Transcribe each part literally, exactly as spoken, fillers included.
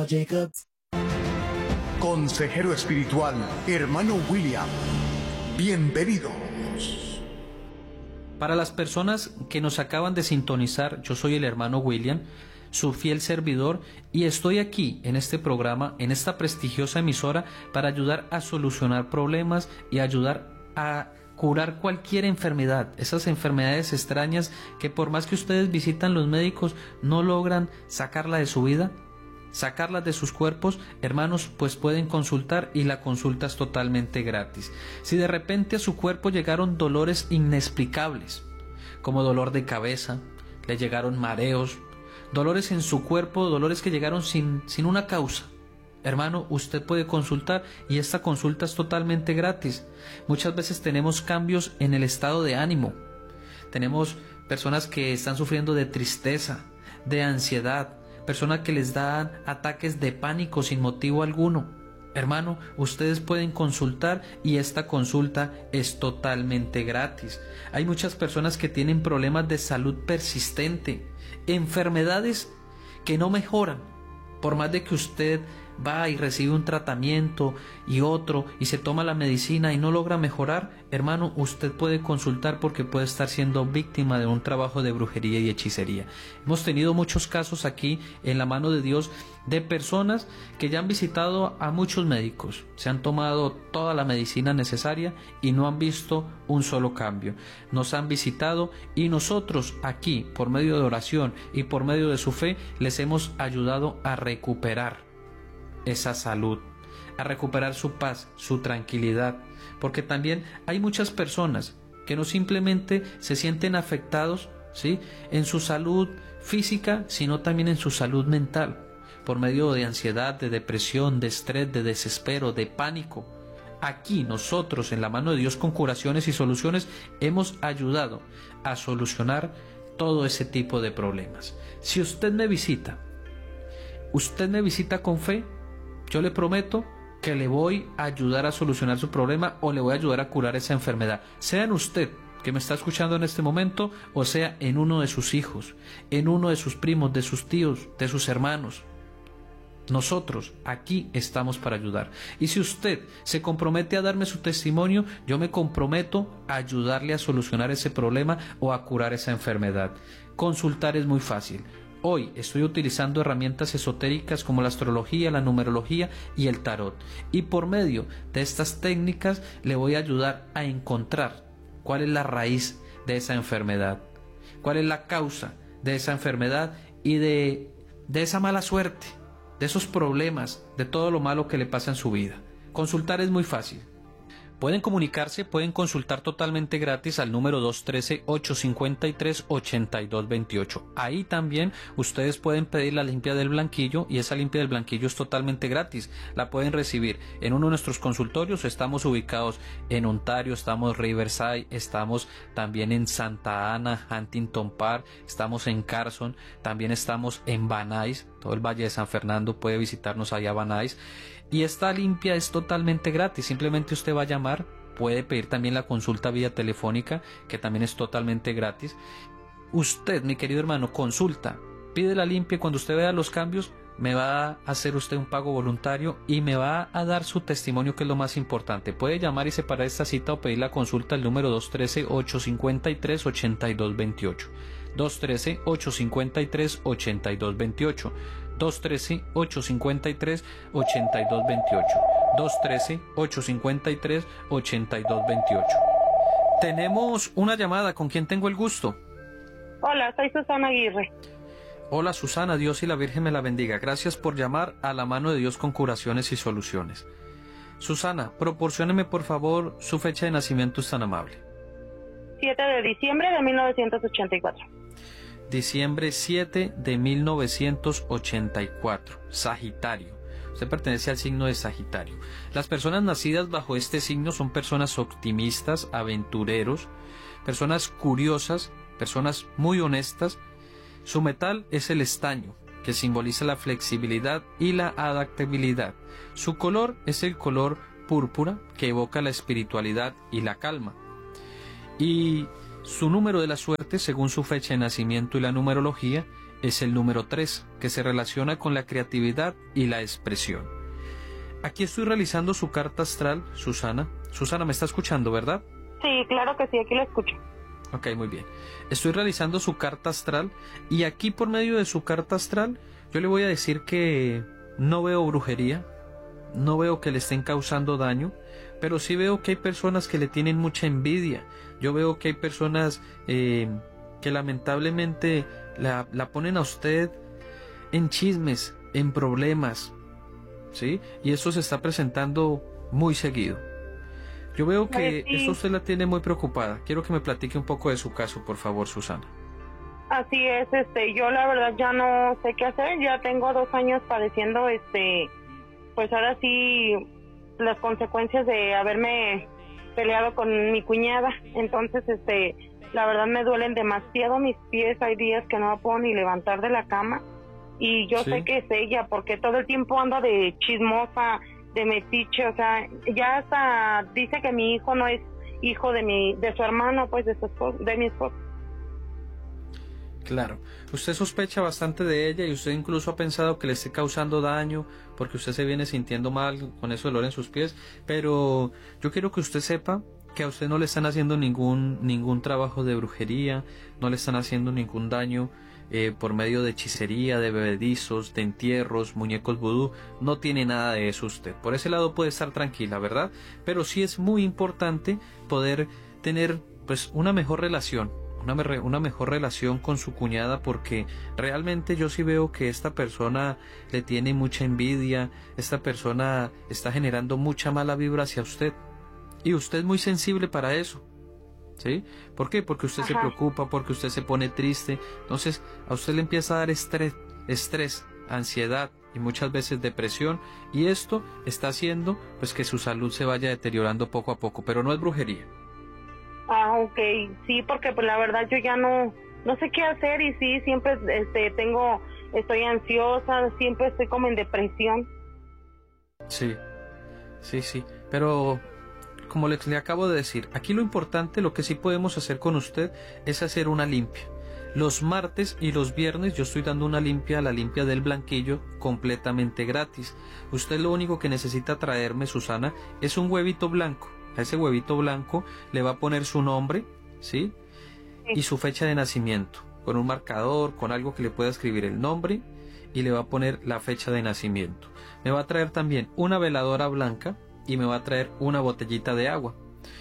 Jacob. Consejero espiritual, hermano William. Bienvenidos. Para las personas que nos acaban de sintonizar, yo soy el hermano William, su fiel servidor, y estoy aquí en este programa, en esta prestigiosa emisora, para ayudar a solucionar problemas y ayudar a curar cualquier enfermedad, esas enfermedades extrañas que por más que ustedes visitan los médicos no logran sacarla de su vida, sacarlas de sus cuerpos. Hermanos, pues pueden consultar y la consulta es totalmente gratis. Si de repente a su cuerpo llegaron dolores inexplicables, como dolor de cabeza, le llegaron mareos, dolores en su cuerpo, dolores que llegaron sin, sin una causa, hermano, usted puede consultar y esta consulta es totalmente gratis. Muchas veces tenemos cambios en el estado de ánimo. Tenemos personas que están sufriendo de tristeza, de ansiedad, personas que les dan ataques de pánico sin motivo alguno. Hermano, ustedes pueden consultar y esta consulta es totalmente gratis. Hay muchas personas que tienen problemas de salud persistente, enfermedades que no mejoran. Por más de que usted va y recibe un tratamiento y otro y se toma la medicina y no logra mejorar, hermano, usted puede consultar porque puede estar siendo víctima de un trabajo de brujería y hechicería. Hemos tenido muchos casos aquí en la mano de Dios de personas que ya han visitado a muchos médicos, se han tomado toda la medicina necesaria y no han visto un solo cambio. Nos han visitado y nosotros aquí, por medio de oración y por medio de su fe, les hemos ayudado a recuperar esa salud, a recuperar su paz, su tranquilidad, porque también hay muchas personas que no simplemente se sienten afectados, ¿sí?, en su salud física, sino también en su salud mental, por medio de ansiedad, de depresión, de estrés, de desespero, de pánico. Aquí nosotros, en la mano de Dios, con curaciones y soluciones, hemos ayudado a solucionar todo ese tipo de problemas. Si usted me visita, usted me visita con fe, yo le prometo que le voy a ayudar a solucionar su problema o le voy a ayudar a curar esa enfermedad. Sea en usted que me está escuchando en este momento, o sea en uno de sus hijos, en uno de sus primos, de sus tíos, de sus hermanos. Nosotros aquí estamos para ayudar. Y si usted se compromete a darme su testimonio, yo me comprometo a ayudarle a solucionar ese problema o a curar esa enfermedad. Consultar es muy fácil. Hoy estoy utilizando herramientas esotéricas como la astrología, la numerología y el tarot. Y por medio de estas técnicas le voy a ayudar a encontrar cuál es la raíz de esa enfermedad, cuál es la causa de esa enfermedad y de, de esa mala suerte, de esos problemas, de todo lo malo que le pasa en su vida. Consultar es muy fácil. Pueden comunicarse, pueden consultar totalmente gratis al número dos uno tres, ocho cinco tres, ocho dos dos ocho. Ahí también ustedes pueden pedir la limpia del blanquillo y esa limpia del blanquillo es totalmente gratis. La pueden recibir en uno de nuestros consultorios. Estamos ubicados en Ontario, estamos en Riverside, estamos también en Santa Ana, Huntington Park, estamos en Carson, también estamos en Van Nuys, todo el Valle de San Fernando puede visitarnos allá a Van Nuys. Y esta limpia es totalmente gratis, simplemente usted va a llamar, puede pedir también la consulta vía telefónica, que también es totalmente gratis. Usted, mi querido hermano, consulta, pide la limpia y cuando usted vea los cambios, me va a hacer usted un pago voluntario y me va a dar su testimonio, que es lo más importante. Puede llamar y separar esta cita o pedir la consulta al número dos uno tres, ocho cinco tres, ocho dos dos ocho. dos uno tres, ocho cinco tres, ocho dos dos ocho. dos uno tres, ocho cinco tres, ocho dos dos ocho. dos uno tres, ocho cinco tres, ocho dos dos ocho. Tenemos una llamada. ¿Con quién tengo el gusto? Hola, soy Susana Aguirre. Hola Susana, Dios y la Virgen me la bendiga. Gracias por llamar a la mano de Dios con curaciones y soluciones. Susana, proporcióneme por favor su fecha de nacimiento, es tan amable. siete de diciembre de mil novecientos ochenta y cuatro. Diciembre siete de mil novecientos ochenta y cuatro, Sagitario. Usted pertenece al signo de Sagitario. Las personas nacidas bajo este signo son personas optimistas, aventureros, personas curiosas, personas muy honestas. Su metal es el estaño, que simboliza la flexibilidad y la adaptabilidad. Su color es el color púrpura, que evoca la espiritualidad y la calma. Y su número de la suerte, según su fecha de nacimiento y la numerología, es el número tres, que se relaciona con la creatividad y la expresión. Aquí estoy realizando su carta astral, Susana. Susana, ¿me está escuchando, verdad? Sí, claro que sí, aquí lo escucho. Ok, muy bien. Estoy realizando su carta astral y aquí por medio de su carta astral yo le voy a decir que no veo brujería, no veo que le estén causando daño, pero sí veo que hay personas que le tienen mucha envidia. Yo veo que hay personas eh, que lamentablemente la, la ponen a usted en chismes, en problemas, ¿sí? Y esto se está presentando muy seguido. Yo veo que sí. esto usted la tiene muy preocupada. Quiero que me platique un poco de su caso, por favor, Susana. Así es, este, yo la verdad ya no sé qué hacer, ya tengo dos años padeciendo, este, pues ahora sí, las consecuencias de haberme peleado con mi cuñada. Entonces, este, la verdad me duelen demasiado mis pies, hay días que no me puedo ni levantar de la cama, y yo ¿Sí? sé que es ella, porque todo el tiempo anda de chismosa, de metiche, o sea, ya hasta dice que mi hijo no es hijo de mi, de su hermano, pues de su esposo, de mi esposo. Claro, usted sospecha bastante de ella y usted incluso ha pensado que le esté causando daño porque usted se viene sintiendo mal con ese dolor en sus pies, pero yo quiero que usted sepa que a usted no le están haciendo ningún, ningún trabajo de brujería, no le están haciendo ningún daño eh, por medio de hechicería, de bebedizos, de entierros, muñecos vudú, no tiene nada de eso usted. Por ese lado puede estar tranquila, ¿verdad? Pero sí es muy importante poder tener pues una mejor relación, una, una mejor relación con su cuñada, porque realmente yo sí veo que esta persona le tiene mucha envidia, esta persona está generando mucha mala vibra hacia usted. Y usted es muy sensible para eso, ¿sí? ¿Por qué? Porque usted Ajá. se preocupa, porque usted se pone triste. Entonces, a usted le empieza a dar estrés, estrés, ansiedad y muchas veces depresión. Y esto está haciendo pues que su salud se vaya deteriorando poco a poco, pero no es brujería. Ah, ok. Sí, porque pues la verdad yo ya no, no sé qué hacer y sí, siempre este, tengo, estoy ansiosa, siempre estoy como en depresión. Sí, sí, sí, pero como les le acabo de decir, aquí lo importante, lo que sí podemos hacer con usted es hacer una limpia. Los martes y los viernes yo estoy dando una limpia, la limpia del blanquillo, completamente gratis. Usted lo único que necesita traerme, Susana, es un huevito blanco. A ese huevito blanco le va a poner su nombre, ¿sí? Y su fecha de nacimiento, con un marcador, con algo que le pueda escribir el nombre, y le va a poner la fecha de nacimiento. Me va a traer también una veladora blanca, y me va a traer una botellita de agua.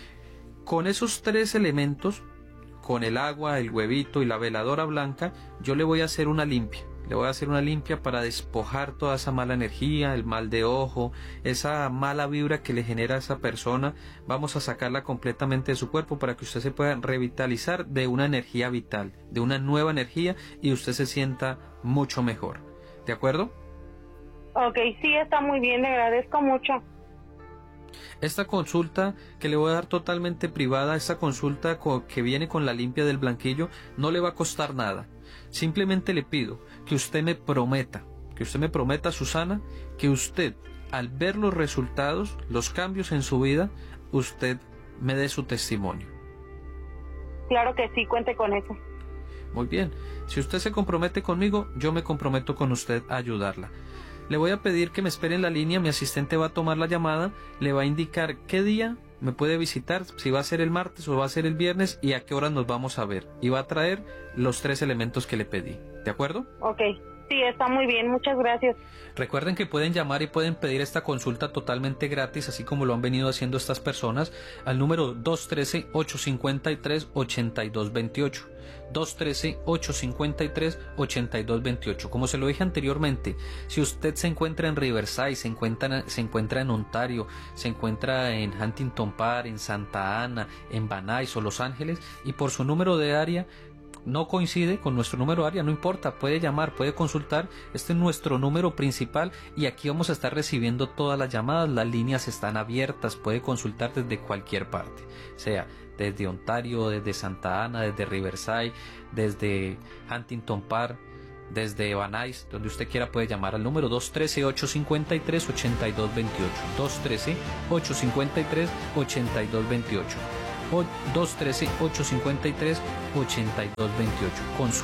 Con esos tres elementos, con el agua, el huevito y la veladora blanca, yo le voy a hacer una limpia. Le voy a hacer una limpia para despojar toda esa mala energía, el mal de ojo, esa mala vibra que le genera a esa persona. Vamos a sacarla completamente de su cuerpo para que usted se pueda revitalizar de una energía vital, de una nueva energía, y usted se sienta mucho mejor. ¿De acuerdo? Ok, sí, está muy bien, le agradezco mucho. Esta consulta que le voy a dar totalmente privada, esta consulta que viene con la limpia del blanquillo, no le va a costar nada. Simplemente le pido que usted me prometa, que usted me prometa, Susana, que usted, al ver los resultados, los cambios en su vida, usted me dé su testimonio. Claro que sí, cuente con eso. Muy bien, si usted se compromete conmigo, yo me comprometo con usted a ayudarla. Le voy a pedir que me espere en la línea, mi asistente va a tomar la llamada, le va a indicar qué día me puede visitar, si va a ser el martes o va a ser el viernes y a qué hora nos vamos a ver. Y va a traer los tres elementos que le pedí. ¿De acuerdo? Ok, sí, está muy bien, muchas gracias. Recuerden que pueden llamar y pueden pedir esta consulta totalmente gratis, así como lo han venido haciendo estas personas, al número dos uno tres, ocho cinco tres, ocho dos dos ocho. dos uno tres, ocho cinco tres, ocho dos dos ocho. Como se lo dije anteriormente, si usted se encuentra en Riverside, se encuentra, se encuentra en Ontario, se encuentra en Huntington Park, en Santa Ana, en Van Nuys o Los Ángeles, y por su número de área no coincide con nuestro número de área, no importa, puede llamar, puede consultar, este es nuestro número principal y aquí vamos a estar recibiendo todas las llamadas, las líneas están abiertas, puede consultar desde cualquier parte, sea desde Ontario, desde Santa Ana, desde Riverside, desde Huntington Park, desde Van Nuys, donde usted quiera puede llamar al número dos uno tres, ocho cinco tres, ocho dos dos ocho, dos uno tres, ocho cinco tres, ocho dos dos ocho, o dos uno tres, ocho cinco tres, ocho dos dos ocho. Consulte.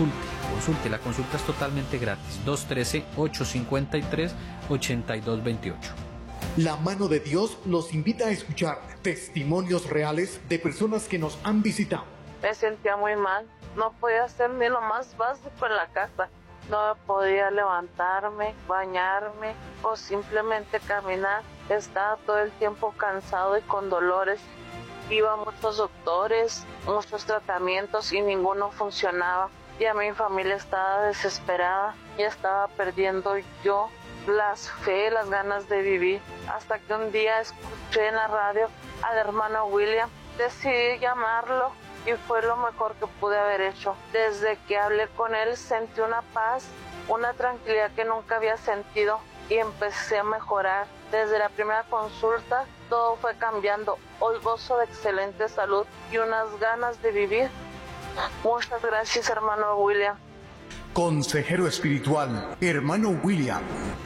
Consulte, la consulta es totalmente gratis. dos uno tres, ocho cinco tres, ocho dos dos ocho. La mano de Dios los invita a escuchar testimonios reales de personas que nos han visitado. Me sentía muy mal, no podía hacer ni lo más básico en la casa. No podía levantarme, bañarme o simplemente caminar. Estaba todo el tiempo cansado y con dolores. Iba a muchos doctores, muchos tratamientos y ninguno funcionaba. Ya mi familia estaba desesperada, ya estaba perdiendo yo la fe, las ganas de vivir. Hasta que un día escuché en la radio al hermano William, decidí llamarlo y fue lo mejor que pude haber hecho. Desde que hablé con él sentí una paz, una tranquilidad que nunca había sentido y empecé a mejorar. Desde la primera consulta todo fue cambiando. Hoy gozo de excelente salud y unas ganas de vivir. Muchas gracias, hermano William. Consejero espiritual, hermano William.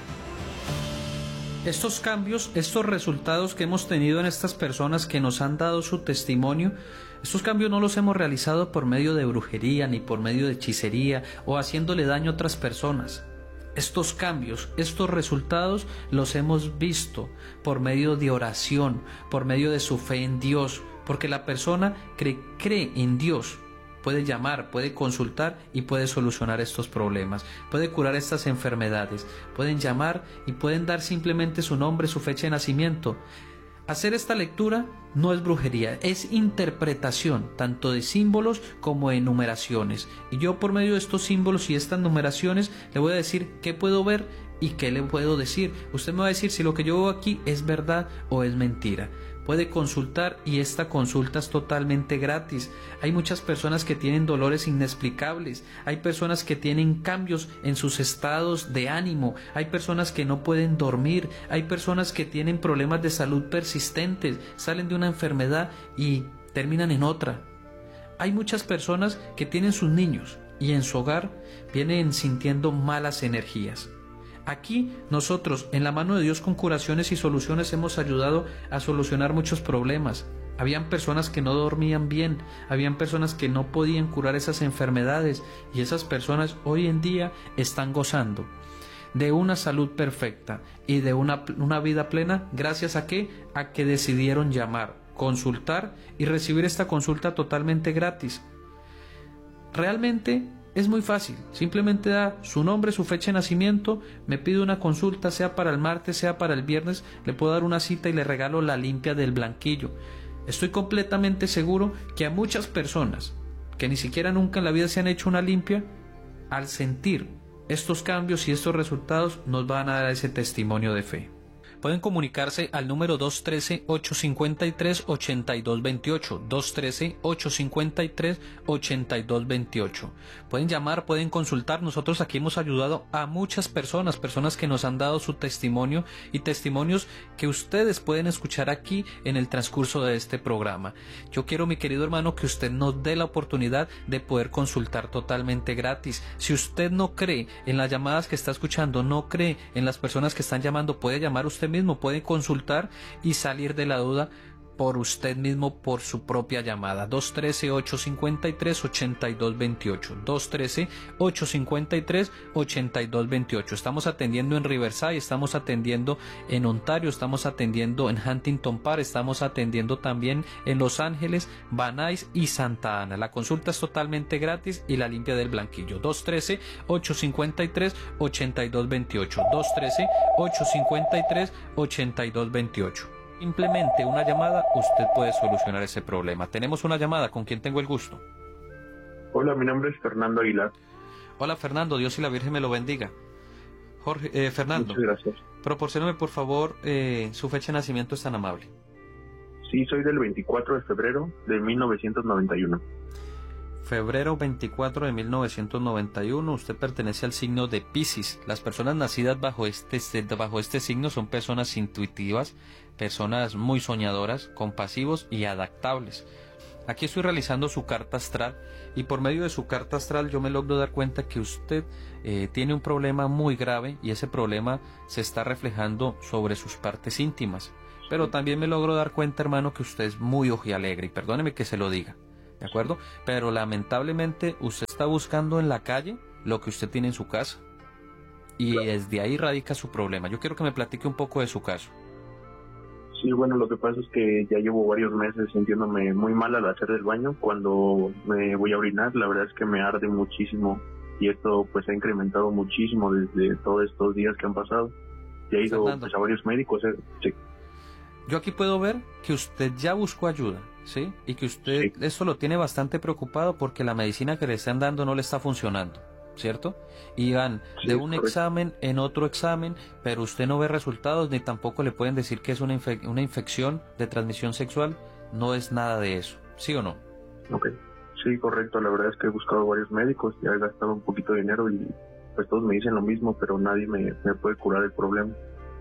Estos cambios, estos resultados que hemos tenido en estas personas que nos han dado su testimonio, estos cambios no los hemos realizado por medio de brujería ni por medio de hechicería o haciéndole daño a otras personas. Estos cambios, estos resultados los hemos visto por medio de oración, por medio de su fe en Dios, porque la persona que cree en Dios puede llamar, puede consultar y puede solucionar estos problemas, puede curar estas enfermedades. Pueden llamar y pueden dar simplemente su nombre, su fecha de nacimiento. Hacer esta lectura no es brujería, es interpretación tanto de símbolos como de numeraciones. Y yo por medio de estos símbolos y estas numeraciones le voy a decir qué puedo ver y qué le puedo decir. Usted me va a decir si lo que yo veo aquí es verdad o es mentira. Puede consultar y esta consulta es totalmente gratis. Hay muchas personas que tienen dolores inexplicables, hay personas que tienen cambios en sus estados de ánimo, hay personas que no pueden dormir, hay personas que tienen problemas de salud persistentes, salen de una enfermedad y terminan en otra. Hay muchas personas que tienen sus niños y en su hogar vienen sintiendo malas energías. Aquí nosotros, en la mano de Dios con curaciones y soluciones, hemos ayudado a solucionar muchos problemas. Habían personas que no dormían bien, habían personas que no podían curar esas enfermedades y esas personas hoy en día están gozando de una salud perfecta y de una, una vida plena. ¿Gracias a qué? A que decidieron llamar, consultar y recibir esta consulta totalmente gratis. Realmente es muy fácil, simplemente da su nombre, su fecha de nacimiento, me pide una consulta, sea para el martes, sea para el viernes, le puedo dar una cita y le regalo la limpia del blanquillo. Estoy completamente seguro que a muchas personas que ni siquiera nunca en la vida se han hecho una limpia, al sentir estos cambios y estos resultados nos van a dar ese testimonio de fe. Pueden comunicarse al número dos uno tres, ocho cinco tres, ocho dos dos ocho, dos uno tres, ocho cinco tres, ocho dos dos ocho. Pueden llamar, pueden consultar. Nosotros aquí hemos ayudado a muchas personas, personas que nos han dado su testimonio y testimonios que ustedes pueden escuchar aquí en el transcurso de este programa. Yo quiero, mi querido hermano, que usted nos dé la oportunidad de poder consultar totalmente gratis. Si usted no cree en las llamadas que está escuchando, no cree en las personas que están llamando, puede llamar usted mismo, puede consultar y salir de la duda por usted mismo, por su propia llamada. Dos uno tres, ocho cinco tres, ocho dos dos ocho, dos uno tres, ocho cinco tres, ocho dos dos ocho. Estamos atendiendo en Riverside, estamos atendiendo en Ontario, estamos atendiendo en Huntington Park, estamos atendiendo también en Los Ángeles, Van Nuys y Santa Ana. La consulta es totalmente gratis y la limpia del blanquillo. Dos uno tres, ocho cinco tres, ocho dos dos ocho, dos uno tres, ocho cinco tres, ocho dos dos ocho. Simplemente una llamada, usted puede solucionar ese problema. Tenemos una llamada, ¿con quién tengo el gusto? Hola, mi nombre es Fernando Aguilar. Hola Fernando, Dios y la Virgen me lo bendiga. Jorge, eh, Fernando, muchas gracias. Proporcióname por favor eh, su fecha de nacimiento, es tan amable. Sí, soy del veinticuatro de febrero de mil novecientos noventa y uno. Febrero veinticuatro de mil novecientos noventa y uno, usted pertenece al signo de Piscis. Las personas nacidas bajo este, bajo este signo son personas intuitivas, personas muy soñadoras, compasivos y adaptables. Aquí estoy realizando su carta astral y por medio de su carta astral yo me logro dar cuenta que usted eh, tiene un problema muy grave y ese problema se está reflejando sobre sus partes íntimas. Pero también me logro dar cuenta, hermano, que usted es muy ojialegre y perdóneme que se lo diga, ¿de acuerdo? Pero lamentablemente usted está buscando en la calle lo que usted tiene en su casa. Y desde ahí radica su problema. Yo quiero que me platique un poco de su caso. Sí, bueno, lo que pasa es que ya llevo varios meses sintiéndome muy mal al hacer el baño. Cuando me voy a orinar, la verdad es que me arde muchísimo. Y esto pues ha incrementado muchísimo desde todos estos días que han pasado. Ya he ido pues, a varios médicos. Eh, sí. Yo aquí puedo ver que usted ya buscó ayuda, ¿sí? Y que usted sí. Esto lo tiene bastante preocupado porque la medicina que le están dando no le está funcionando, ¿cierto? Y van sí, de un correcto. examen en otro examen, pero usted no ve resultados ni tampoco le pueden decir que es una, infe- una infección de transmisión sexual. No es nada de eso, ¿sí o no? Ok, sí, correcto. La verdad es que he buscado varios médicos, ya he gastado un poquito de dinero y pues todos me dicen lo mismo, pero nadie me, me puede curar el problema.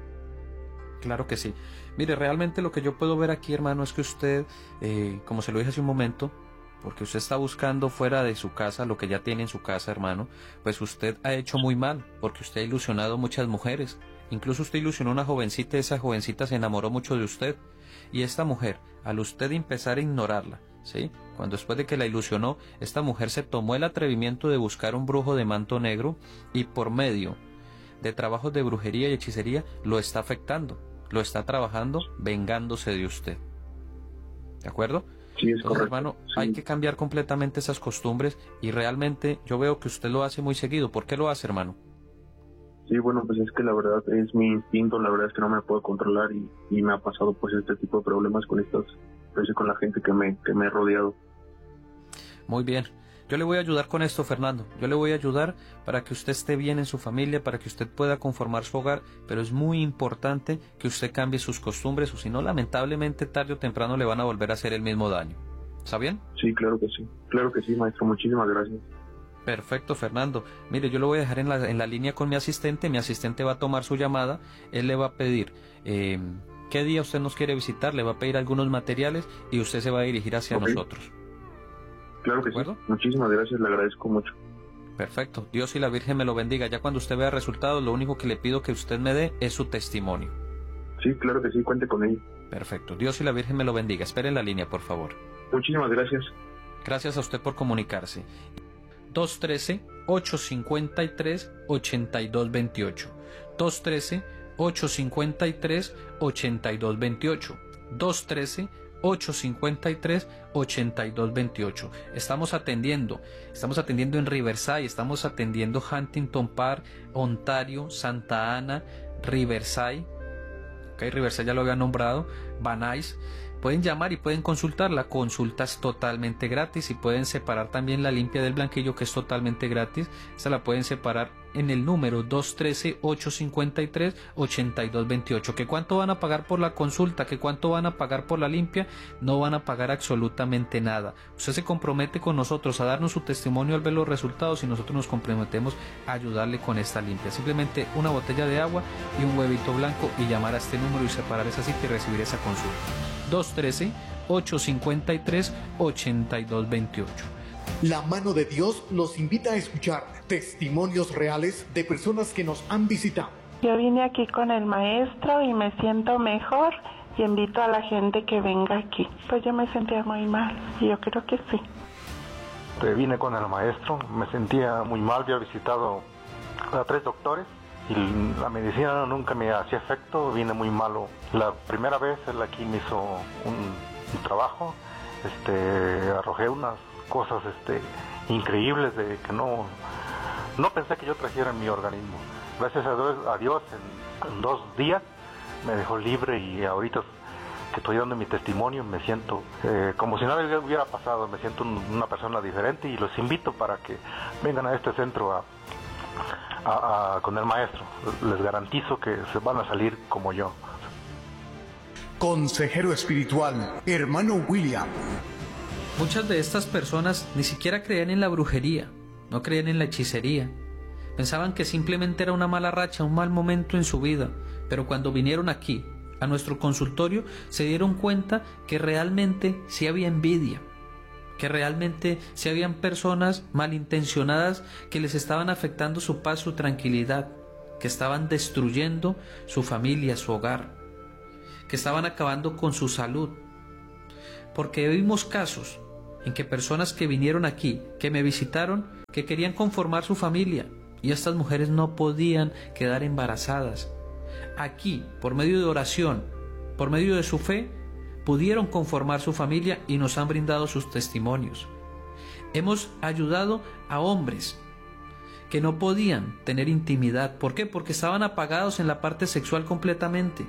Claro que sí. Mire, realmente lo que yo puedo ver aquí, hermano, es que usted, eh, como se lo dije hace un momento, porque usted está buscando fuera de su casa lo que ya tiene en su casa, hermano, pues usted ha hecho muy mal, porque usted ha ilusionado a muchas mujeres. Incluso usted ilusionó a una jovencita y esa jovencita se enamoró mucho de usted. Y esta mujer, al usted empezar a ignorarla, ¿sí? Cuando después de que la ilusionó, esta mujer se tomó el atrevimiento de buscar un brujo de manto negro y por medio de trabajos de brujería y hechicería lo está afectando, lo está trabajando vengándose de usted. ¿De acuerdo? Sí, es Entonces, correcto. hermano, Sí. hay que cambiar completamente esas costumbres y realmente yo veo que usted lo hace muy seguido. ¿Por qué lo hace, hermano? Sí, bueno, pues es que la verdad es mi instinto, la verdad es que no me puedo controlar y, y me ha pasado pues este tipo de problemas con estos, pues con la gente que me, que me he rodeado. Muy bien. Yo le voy a ayudar con esto, Fernando. Yo le voy a ayudar para que usted esté bien en su familia, para que usted pueda conformar su hogar, pero es muy importante que usted cambie sus costumbres o si no, lamentablemente tarde o temprano le van a volver a hacer el mismo daño. ¿Está bien? Sí, claro que sí. Claro que sí, maestro. Muchísimas gracias. Perfecto, Fernando. Mire, yo lo voy a dejar en la, en la línea con mi asistente. Mi asistente va a tomar su llamada. Él le va a pedir eh, qué día usted nos quiere visitar, le va a pedir algunos materiales y usted se va a dirigir hacia okay. nosotros. Claro que sí. Muchísimas gracias, le agradezco mucho. Perfecto. Dios y la Virgen me lo bendiga. Ya cuando usted vea resultados, lo único que le pido que usted me dé es su testimonio. Sí, claro que sí, cuente con ello. Perfecto. Dios y la Virgen me lo bendiga. Espere en la línea, por favor. Muchísimas gracias. Gracias a usted por comunicarse. dos uno tres, ocho cinco tres, ocho dos dos ocho. dos uno tres, ocho cinco tres, ocho dos dos ocho. dos uno tres, ocho cinco tres, ocho dos dos ocho. Estamos atendiendo, estamos atendiendo en Riverside, estamos atendiendo Huntington Park, Ontario, Santa Ana, Riverside. Ok, Riverside ya lo había nombrado, Van Nuys. Pueden llamar y pueden consultar, la consulta es totalmente gratis y pueden separar también la limpia del blanquillo que es totalmente gratis. Esta la pueden separar en el número dos uno tres, ocho cinco tres, ocho dos dos ocho. ¿Que cuánto van a pagar por la consulta? ¿Que cuánto van a pagar por la limpia? No van a pagar absolutamente nada. Usted se compromete con nosotros a darnos su testimonio al ver los resultados y nosotros nos comprometemos a ayudarle con esta limpia. Simplemente una botella de agua y un huevito blanco y llamar a este número y separar esa cita y recibir esa consulta. dos uno tres, ocho cinco tres, ocho dos dos ocho. La mano de Dios los invita a escuchar testimonios reales de personas que nos han visitado. Yo vine aquí con el maestro y me siento mejor y invito a la gente que venga aquí. Pues yo me sentía muy mal y yo creo que sí. Vine con el maestro, me sentía muy mal, había visitado a tres doctores y la medicina nunca me hacía efecto, vine muy malo. La primera vez él aquí me hizo un, un trabajo, este, arrojé unas cosas este, increíbles de que no, no pensé que yo trajera en mi organismo. Gracias a Dios, a Dios en, en dos días me dejó libre y ahorita que estoy dando mi testimonio me siento eh, como si nada hubiera pasado, me siento un, una persona diferente y los invito para que vengan a este centro a, a, a, con el maestro. Les garantizo que se van a salir como yo. Consejero espiritual, hermano William. Muchas de estas personas ni siquiera creían en la brujería, no creían en la hechicería. Pensaban que simplemente era una mala racha, un mal momento en su vida, pero cuando vinieron aquí, a nuestro consultorio, se dieron cuenta que realmente sí había envidia, que realmente sí habían personas malintencionadas que les estaban afectando su paz, su tranquilidad, que estaban destruyendo su familia, su hogar, que estaban acabando con su salud. Porque vimos casos en que personas que vinieron aquí, que me visitaron, que querían conformar su familia, y estas mujeres no podían quedar embarazadas. Aquí, por medio de oración, por medio de su fe, pudieron conformar su familia y nos han brindado sus testimonios. Hemos ayudado a hombres que no podían tener intimidad. ¿Por qué? Porque estaban apagados en la parte sexual completamente.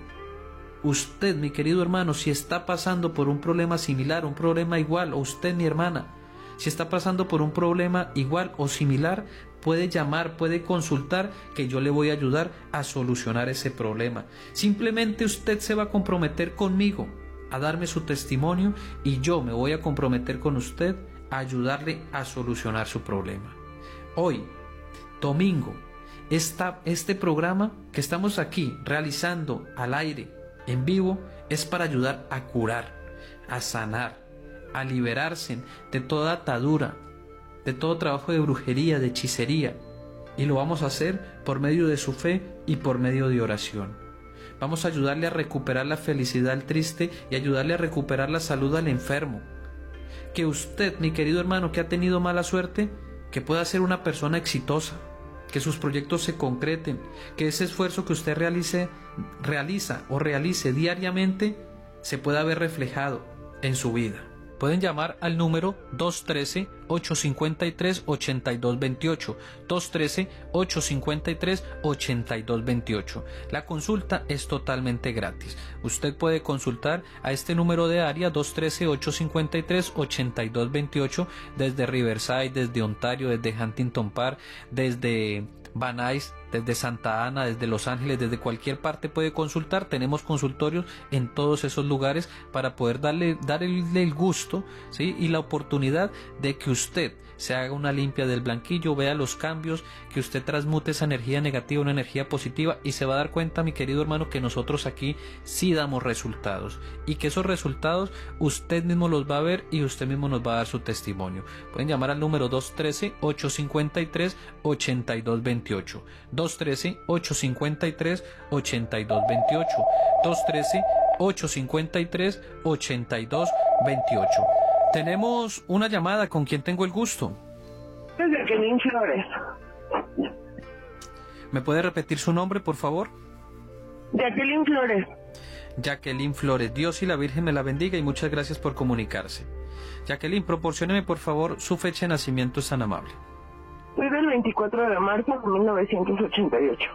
Usted, mi querido hermano, si está pasando por un problema similar, un problema igual, o usted, mi hermana, si está pasando por un problema igual o similar, puede llamar, puede consultar, que yo le voy a ayudar a solucionar ese problema. Simplemente usted se va a comprometer conmigo a darme su testimonio y yo me voy a comprometer con usted a ayudarle a solucionar su problema. Hoy, domingo, esta, este programa que estamos aquí realizando al aire, en vivo, es para ayudar a curar, a sanar, a liberarse de toda atadura, de todo trabajo de brujería, de hechicería, y lo vamos a hacer por medio de su fe y por medio de oración. Vamos a ayudarle a recuperar la felicidad al triste y ayudarle a recuperar la salud al enfermo. Que usted, mi querido hermano, que ha tenido mala suerte, que pueda ser una persona exitosa, que sus proyectos se concreten, que ese esfuerzo que usted realice, realiza o realice diariamente se pueda ver reflejado en su vida. Pueden llamar al número dos uno tres, ocho cinco tres, ocho dos dos ocho, dos uno tres, ocho cinco tres, ocho dos dos ocho. La consulta es totalmente gratis. Usted puede consultar a este número de área dos uno tres, ocho cinco tres, ocho dos dos ocho desde Riverside, desde Ontario, desde Huntington Park, desde Van Nuys, desde Santa Ana, desde Los Ángeles, desde cualquier parte puede consultar. Tenemos consultorios en todos esos lugares para poder darle, darle el gusto, ¿sí?, y la oportunidad de que usted se haga una limpia del blanquillo, vea los cambios, que usted transmute esa energía negativa a una energía positiva, y se va a dar cuenta, mi querido hermano, que nosotros aquí sí damos resultados, y que esos resultados usted mismo los va a ver y usted mismo nos va a dar su testimonio. Pueden llamar al número dos uno tres, ocho cinco tres, ocho dos dos ocho, dos uno tres, ocho cinco tres, ocho dos dos ocho, dos uno tres, ocho cinco tres, ocho dos dos ocho. Tenemos una llamada. ¿Con quién tengo el gusto? Es Jacqueline Flores. ¿Me puede repetir su nombre, por favor? Jacqueline Flores. Jacqueline Flores. Dios y la Virgen me la bendiga y muchas gracias por comunicarse. Jacqueline, proporcióneme por favor su fecha de nacimiento, es tan amable. Soy del veinticuatro de marzo de mil novecientos ochenta y ocho.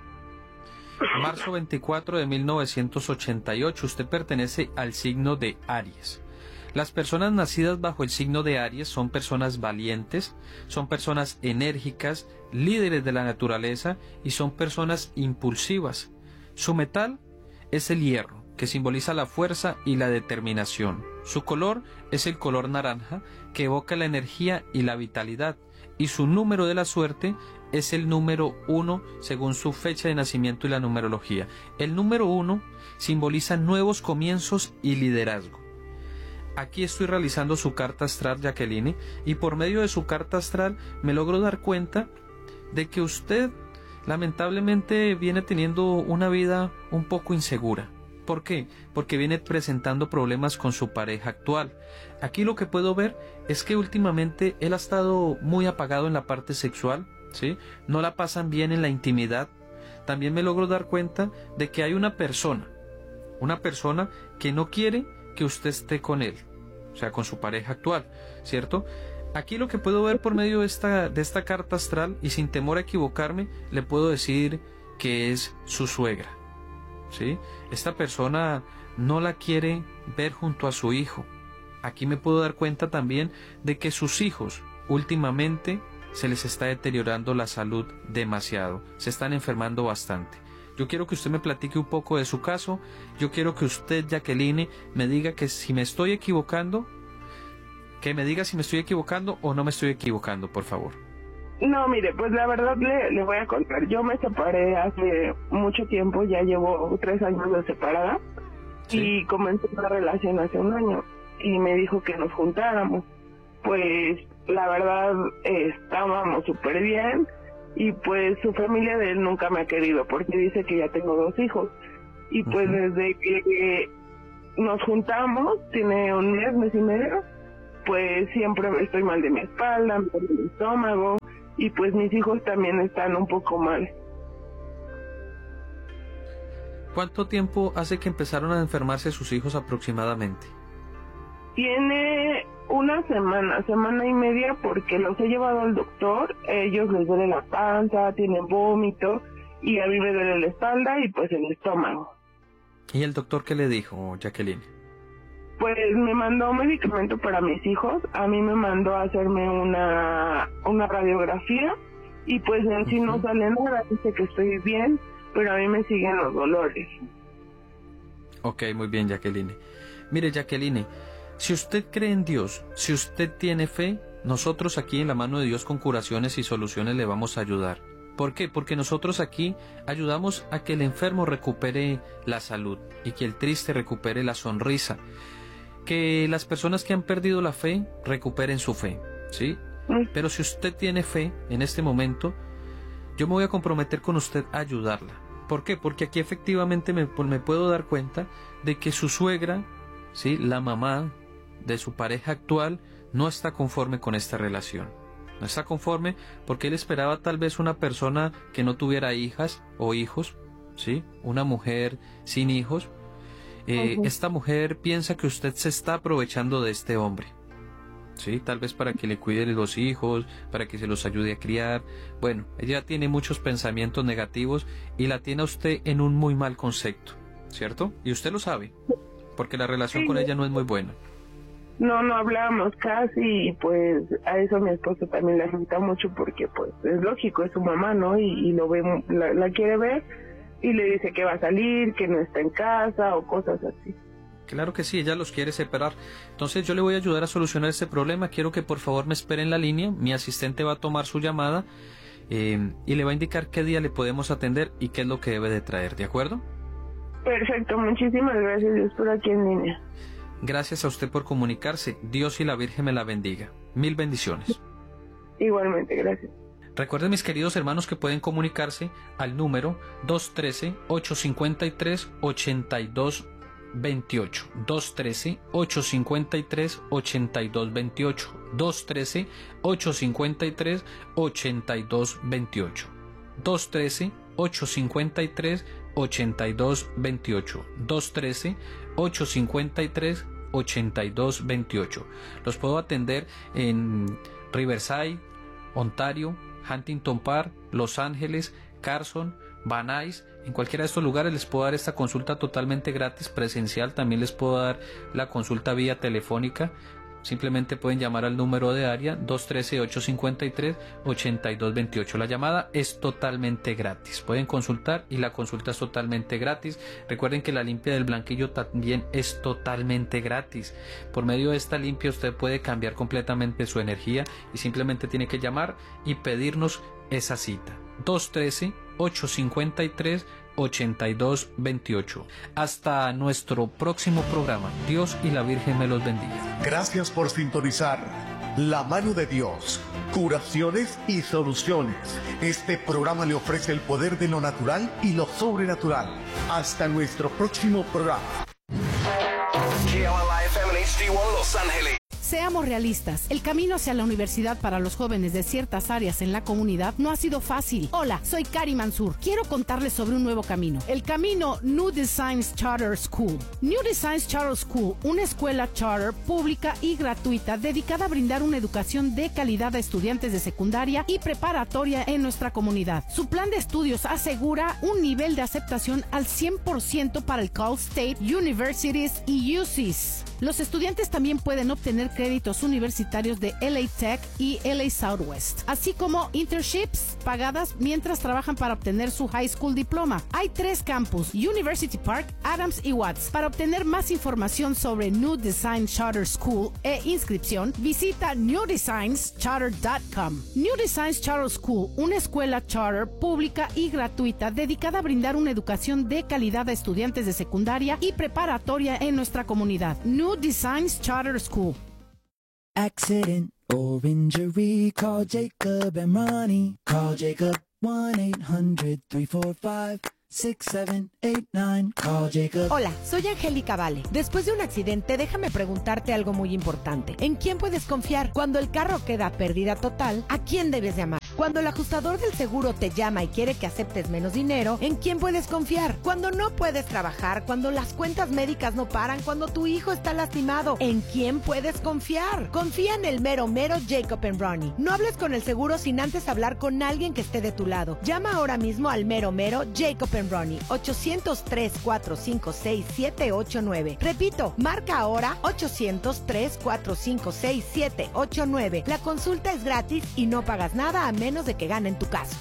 Marzo veinticuatro de mil novecientos ochenta y ocho. Usted pertenece al signo de Aries. Las personas nacidas bajo el signo de Aries son personas valientes, son personas enérgicas, líderes de la naturaleza y son personas impulsivas. Su metal es el hierro, que simboliza la fuerza y la determinación. Su color es el color naranja, que evoca la energía y la vitalidad. Y su número de la suerte es el número uno según su fecha de nacimiento y la numerología. El número uno simboliza nuevos comienzos y liderazgo. Aquí estoy realizando su carta astral, Jacqueline, y por medio de su carta astral me logro dar cuenta de que usted lamentablemente viene teniendo una vida un poco insegura. ¿Por qué? Porque viene presentando problemas con su pareja actual. Aquí lo que puedo ver es que últimamente él ha estado muy apagado en la parte sexual, ¿sí? No la pasan bien en la intimidad. También me logro dar cuenta de que hay una persona, una persona que no quiere que usted esté con él, o sea, con su pareja actual, ¿cierto? Aquí lo que puedo ver por medio de esta, de esta carta astral, y sin temor a equivocarme, le puedo decir que es su suegra, ¿sí? Esta persona no la quiere ver junto a su hijo. Aquí me puedo dar cuenta también de que sus hijos últimamente se les está deteriorando la salud demasiado, se están enfermando bastante. Yo quiero que usted me platique un poco de su caso. Yo quiero que usted, Jacqueline, me diga que si me estoy equivocando, que me diga si me estoy equivocando o no me estoy equivocando, por favor. No, mire, pues la verdad le, le voy a contar. Yo me separé hace mucho tiempo, ya llevo tres años de separada, ¿sí? Y comencé una relación hace un año y me dijo que nos juntáramos. Pues la verdad eh, estábamos súper bien. Y pues su familia de él nunca me ha querido porque dice que ya tengo dos hijos. Y pues uh-huh. desde que nos juntamos, tiene un mes, mes y medio, pues siempre estoy mal de mi espalda, mal de mi estómago, y pues mis hijos también están un poco mal. ¿Cuánto tiempo hace que empezaron a enfermarse sus hijos aproximadamente? Tiene una semana, semana y media, porque los he llevado al doctor. Ellos les duele la panza, tienen vómito, y a mí me duele la espalda y pues el estómago. ¿Y el doctor qué le dijo, Jacqueline? Pues me mandó medicamento para mis hijos, a mí me mandó a hacerme una, una radiografía, y pues en sí no sale nada, dice que estoy bien, pero a mí me siguen los dolores. Ok, muy bien, Jacqueline. Mire, Jacqueline, si usted cree en Dios, si usted tiene fe, nosotros aquí en la mano de Dios con curaciones y soluciones le vamos a ayudar. ¿Por qué? Porque nosotros aquí ayudamos a que el enfermo recupere la salud y que el triste recupere la sonrisa. Que las personas que han perdido la fe recuperen su fe, ¿sí? Pero si usted tiene fe en este momento, yo me voy a comprometer con usted a ayudarla. ¿Por qué? Porque aquí efectivamente me, me puedo dar cuenta de que su suegra, ¿sí?, la mamá de su pareja actual, no está conforme con esta relación. No está conforme porque él esperaba tal vez una persona que no tuviera hijas o hijos, ¿sí? Una mujer sin hijos. Eh, uh-huh. Esta mujer piensa que usted se está aprovechando de este hombre, ¿sí? Tal vez para que le cuide de los hijos, para que se los ayude a criar. Bueno, ella tiene muchos pensamientos negativos y la tiene a usted en un muy mal concepto, ¿cierto? Y usted lo sabe, porque la relación sí. con ella no es muy buena. No, no hablamos casi, y pues a eso mi esposo también le afecta mucho porque pues es lógico, es su mamá, ¿no? Y, y lo ve, la, la quiere ver y le dice que va a salir, que no está en casa o cosas así. Claro que sí, ella los quiere separar. Entonces yo le voy a ayudar a solucionar este problema. Quiero que por favor me espere en la línea. Mi asistente va a tomar su llamada eh, y le va a indicar qué día le podemos atender y qué es lo que debe de traer, ¿de acuerdo? Perfecto, muchísimas gracias. Yo estoy aquí en línea. Gracias a usted por comunicarse. Dios y la Virgen me la bendiga. Mil bendiciones. Igualmente, gracias. Recuerden, mis queridos hermanos, que pueden comunicarse al número dos uno tres, ocho cinco tres, ocho dos dos ocho. dos uno tres, ocho cinco tres, ocho dos dos ocho. dos uno tres, ocho cinco tres, ocho dos dos ocho. dos uno tres, ocho cinco tres, ocho dos dos ocho. dos uno tres, ocho cinco tres, ocho dos dos ocho. Los puedo atender en Riverside, Ontario, Huntington Park, Los Ángeles, Carson, Van Nuys. En cualquiera de estos lugares les puedo dar esta consulta totalmente gratis, presencial. También les puedo dar la consulta vía telefónica. Simplemente pueden llamar al número de área dos uno tres, ocho cinco tres, ocho dos dos ocho. La llamada es totalmente gratis. Pueden consultar y la consulta es totalmente gratis. Recuerden que la limpia del blanquillo también es totalmente gratis. Por medio de esta limpia usted puede cambiar completamente su energía y simplemente tiene que llamar y pedirnos esa cita. dos uno tres, ocho cinco tres, ocho dos dos ocho. Hasta nuestro próximo programa. Dios y la Virgen me los bendiga. Gracias por sintonizar La Mano de Dios, curaciones y soluciones. Este programa le ofrece el poder de lo natural y lo sobrenatural. Hasta nuestro próximo programa. K L I F M en H D uno Los Ángeles. Seamos realistas, el camino hacia la universidad para los jóvenes de ciertas áreas en la comunidad no ha sido fácil. Hola, soy Kari Mansur. Quiero contarles sobre un nuevo camino. El camino New Designs Charter School. New Designs Charter School, una escuela charter pública y gratuita dedicada a brindar una educación de calidad a estudiantes de secundaria y preparatoria en nuestra comunidad. Su plan de estudios asegura un nivel de aceptación al cien por ciento para el Cal State, Universities y U C S. Los estudiantes también pueden obtener créditos universitarios de L A Tech y L A Southwest, así como internships pagadas mientras trabajan para obtener su high school diploma. Hay tres campus, University Park, Adams y Watts. Para obtener más información sobre New Design Charter School e inscripción, visita new designs charter dot com. New Designs Charter School, una escuela charter pública y gratuita dedicada a brindar una educación de calidad a estudiantes de secundaria y preparatoria en nuestra comunidad. New Designs Charter School. Accident or injury, call Jacob and Ronnie. Call Jacob one eight hundred, three four five, six seven eight nine, call Jacob. Hola, soy Angélica Vale. Después de un accidente, déjame preguntarte algo muy importante. ¿En quién puedes confiar? Cuando el carro queda pérdida total, ¿a quién debes llamar? Cuando el ajustador del seguro te llama y quiere que aceptes menos dinero, ¿en quién puedes confiar? Cuando no puedes trabajar, cuando las cuentas médicas no paran, cuando tu hijo está lastimado, ¿en quién puedes confiar? Confía en el mero mero Jacob and Ronnie. No hables con el seguro sin antes hablar con alguien que esté de tu lado. Llama ahora mismo al mero mero Jacob and Ronnie, ochocientos, tres cuatro cinco seis, siete ocho nueve. Repito, marca ahora ochocientos, tres cuatro cinco seis, siete ocho nueve. La consulta es gratis y no pagas nada a menos de que ganen tu caso.